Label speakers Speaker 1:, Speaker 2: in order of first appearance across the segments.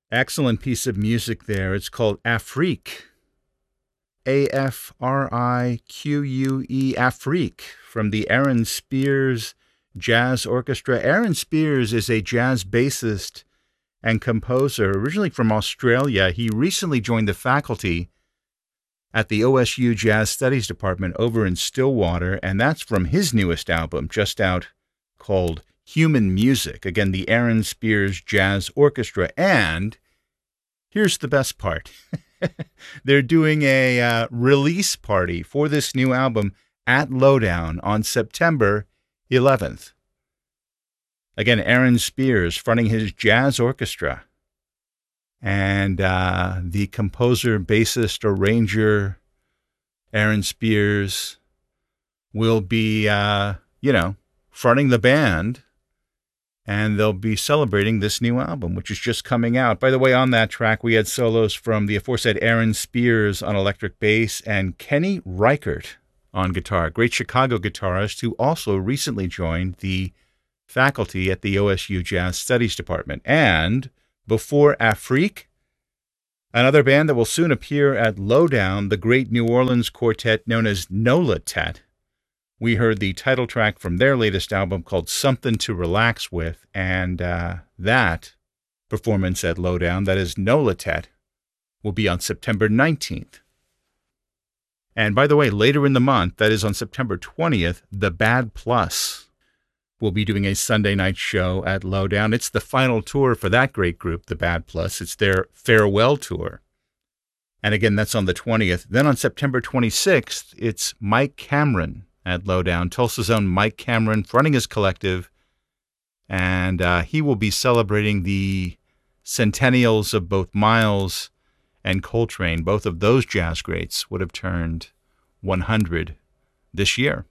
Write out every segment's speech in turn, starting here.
Speaker 1: Excellent piece of music there. It's called Afrique. Afrique, Afrique, from the Aaron Spears Jazz Orchestra. Aaron Spears is a jazz bassist and composer, originally from Australia. He recently joined the faculty at the OSU Jazz Studies Department over in Stillwater, and that's from his newest album, just out, called Human Music. Again, the Aaron Spears Jazz Orchestra. And here's the best part. They're doing a release party for this new album at Lowdown on September 11th. Again, Aaron Spears fronting his jazz orchestra. And the composer, bassist, arranger, Aaron Spears, will be, fronting the band. And they'll be celebrating this new album, which is just coming out. By the way, on that track, we had solos from the aforesaid Aaron Spears on electric bass and Kenny Reichert on guitar, great Chicago guitarist who also recently joined the faculty at the OSU Jazz Studies Department. And before Afrique, another band that will soon appear at Lowdown, the great New Orleans quartet known as Nola Tet. We heard the title track from their latest album called Something to Relax With, and that performance at Lowdown, that is Nola Tet, will be on September 19th. And by the way, later in the month, that is on September 20th, The Bad Plus will be doing a Sunday night show at Lowdown. It's the final tour for that great group, The Bad Plus. It's their farewell tour. And again, that's on the 20th. Then on September 26th, it's Mike Cameron at Lowdown, Tulsa's own Mike Cameron, fronting his collective, and he will be celebrating the centennials of both Miles and Coltrane. Both of those jazz greats would have turned 100 this year.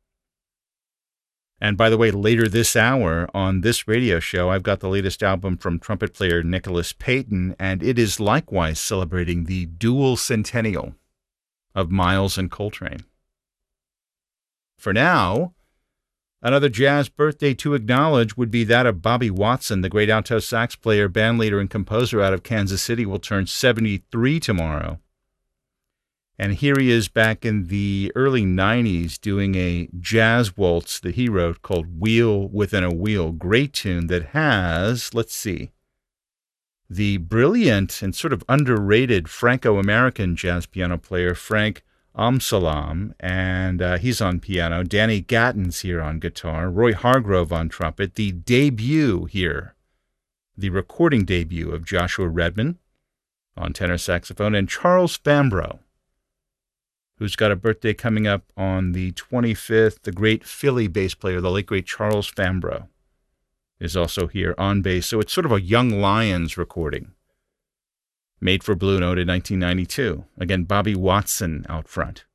Speaker 1: And by the way, later this hour on this radio show, I've got the latest album from trumpet player Nicholas Payton, and it is likewise celebrating the dual centennial of Miles and Coltrane. For now, another jazz birthday to acknowledge would be that of Bobby Watson, the great alto sax player, bandleader, and composer out of Kansas City, will turn 73 tomorrow. And here he is back in the early 90s doing a jazz waltz that he wrote called Wheel Within a Wheel. Great tune that has, the brilliant and sort of underrated Franco-American jazz piano player Frank Amsalam, and he's on piano. Danny Gatton's here on guitar. Roy Hargrove on trumpet. The debut here, the recording debut of Joshua Redman on tenor saxophone, and Charles Fambrough, who's got a birthday coming up on the 25th. The great Philly bass player, the late great Charles Fambrough, is also here on bass. So it's sort of a Young Lions recording, made for Blue Note in 1992. Again, Bobby Watson out front.